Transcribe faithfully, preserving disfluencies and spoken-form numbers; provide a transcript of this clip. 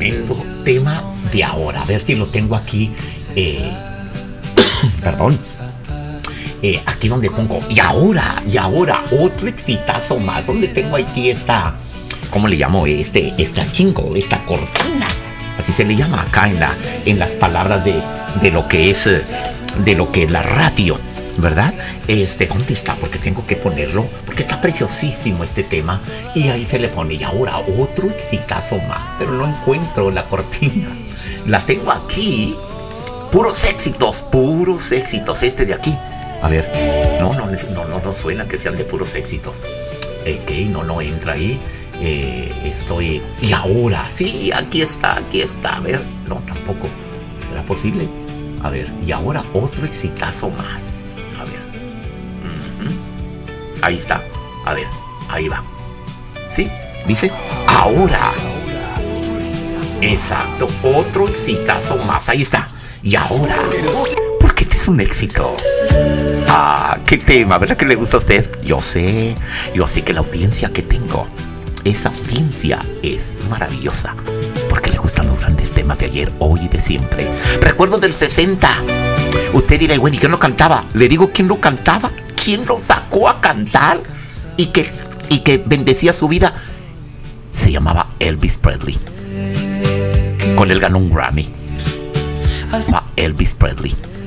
tremendo tema de ahora. A ver si lo tengo aquí. Eh, perdón. Eh, aquí donde pongo. Y ahora, y ahora, otro exitazo más. Donde tengo aquí esta. ¿Cómo le llamo? Este, esta jingle, esta cortina. Así se le llama acá en, la, en las palabras de, de lo que es. De lo que es la radio. ¿Verdad? Este, ¿dónde está? Porque tengo que ponerlo, porque está preciosísimo este tema. Y ahí se le pone, y ahora otro exitazo más. Pero no encuentro la cortina. La tengo aquí. Puros éxitos, puros éxitos. Este de aquí. A ver, no, no, no, no, no suena que sean de puros éxitos. Ok, no, no entra ahí. Eh, estoy, y ahora, sí, aquí está, aquí está. A ver, no, tampoco. ¿Será posible? A ver, y ahora otro exitazo más. Ahí está, a ver, ahí va. ¿Sí? Dice, ahora. Exacto, otro exitazo más, ahí está. Y ahora, porque este es un éxito. Ah, qué tema, ¿verdad que le gusta a usted? Yo sé, yo sé que la audiencia que tengo, esa audiencia es maravillosa. Porque le gustan los grandes temas de ayer, hoy y de siempre. Recuerdo del sesenta. Usted dirá, bueno, ¿y quién lo cantaba? Le digo, ¿quién lo cantaba? ¿Quién lo sacó a cantar y que, y que bendecía su vida? Se llamaba Elvis Presley. Con él ganó un Grammy. Elvis Presley.